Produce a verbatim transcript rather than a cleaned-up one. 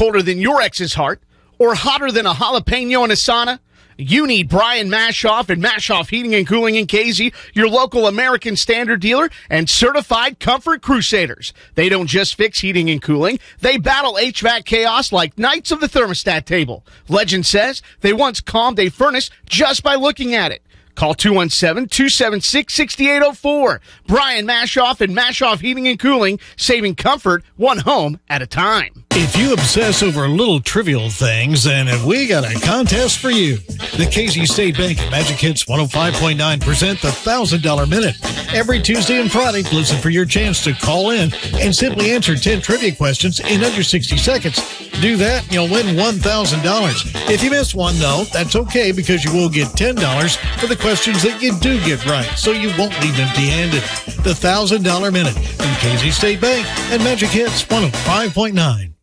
colder than your ex's heart or hotter than a jalapeno in a sauna? You need Brian Mashoff and Mashoff Heating and Cooling in K Z, your local American Standard dealer and certified comfort crusaders. They don't just fix heating and cooling. They battle H V A C chaos like knights of the thermostat table. Legend says they once calmed a furnace just by looking at it. Call two one seven, two seven six, six eight zero four. Brian Mashoff and Mashoff Heating and Cooling, saving comfort one home at a time. If you obsess over little trivial things, then we got a contest for you. The K Z State Bank and Magic Hits one oh five point nine present the one thousand dollars Minute. Every Tuesday and Friday, listen for your chance to call in and simply answer ten trivia questions in under sixty seconds. Do that, and you'll win one thousand dollars. If you miss one, though, that's okay because you will get ten dollars for the questions that you do get right, so you won't leave empty-handed. The one thousand dollars Minute from K Z State Bank and Magic Hits one oh five point nine.